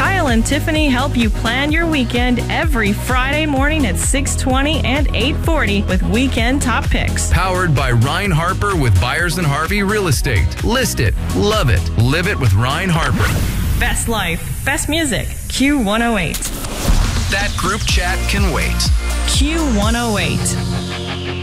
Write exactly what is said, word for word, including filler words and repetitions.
Kyle and Tiffany help you plan your weekend every Friday morning at six twenty and eight forty with Weekend Top Picks. Powered by Ryan Harper with Byers and Harvey Real Estate. List it, love it, live it with Ryan Harper. Best life, best music, Q one oh eight. That group chat can wait. Q one oh eight.